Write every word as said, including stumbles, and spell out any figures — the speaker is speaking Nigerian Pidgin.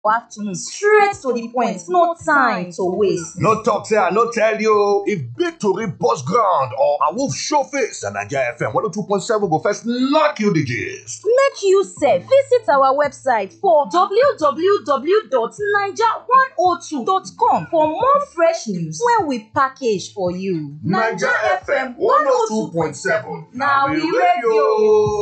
afternoon, straight to the point, no time to waste. No talk say I no tell you. If big tori burst ground or a wolf show face, na Naija F M one oh two point seven go first knock you the gist. Make you sef visit our website for w w w dot naija one oh two dot com for more fresh news wey we package for you. Naija F M one oh two point seven na we radio.